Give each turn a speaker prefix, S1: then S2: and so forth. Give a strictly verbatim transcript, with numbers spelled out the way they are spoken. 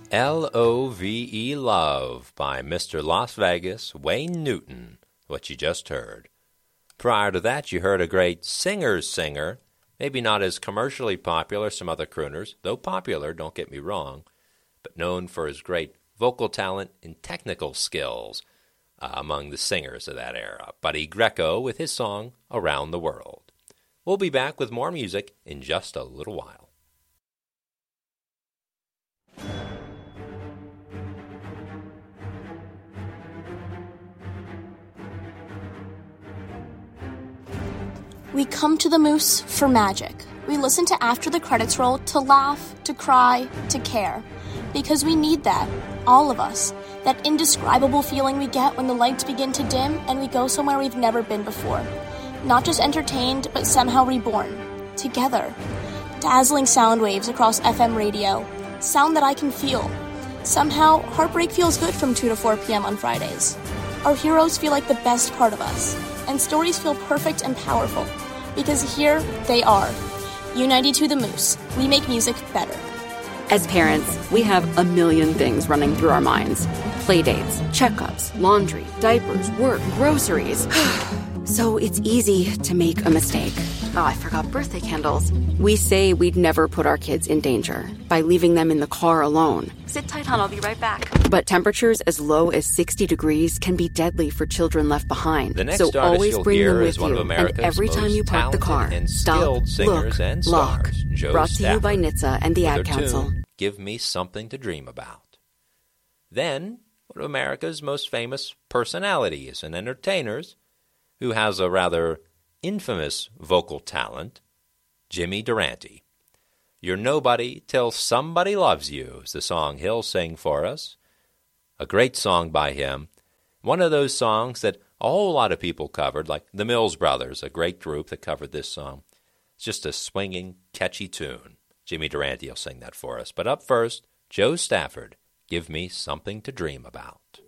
S1: L O V E Love by Mister Las Vegas, Wayne Newton, what you just heard. Prior to that, you heard a great singer's singer, maybe not as commercially popular as some other crooners, though popular, don't get me wrong, but known for his great vocal talent and technical skills uh, among the singers of that era. Buddy Greco with his song, Around the World. We'll be back with more music in just a little while.
S2: We come to the Moose for magic. We listen to After the Credits Roll to laugh, to cry, to care. Because we need that, all of us. That indescribable feeling we get when the lights begin to dim and we go somewhere we've never been before. Not just entertained, but somehow reborn. Together. Dazzling sound waves across F M radio. Sound that I can feel. Somehow, heartbreak feels good from two to four p.m. on Fridays. Our heroes feel like the best part of us. And stories feel perfect and powerful. Because here they are. U ninety-two The Moose. We make music better.
S3: As parents, we have a million things running through our minds. Playdates, checkups, laundry, diapers, work, groceries. So it's easy to make a mistake. Oh, I forgot birthday candles. We say we'd never put our kids in danger by leaving them in the car alone.
S4: Sit tight, hon. I'll be right back.
S3: But temperatures as low as sixty degrees can be deadly for children left behind.
S1: The next
S3: so
S1: artist
S3: always
S1: you'll
S3: bring
S1: hear
S3: them with
S1: is one
S3: you.
S1: of America's
S3: and every time you park the car,
S1: and
S3: stop,
S1: skilled singers
S3: look,
S1: and
S3: lock.
S1: stars, Joe
S3: Brought to
S1: Stafford,
S3: you by N H T S A and the
S1: with
S3: Ad
S1: her
S3: Council.
S1: Tune, Give Me Something to Dream About. Then, one of America's most famous personalities and entertainers, who has a rather infamous vocal talent, Jimmy Durante. You're Nobody Till Somebody Loves You is the song he'll sing for us. A great song by him. One of those songs that a whole lot of people covered, like the Mills Brothers, a great group that covered this song. It's just a swinging, catchy tune. Jimmy Durante will sing that for us. But up first, Joe Stafford, Give Me Something to Dream About.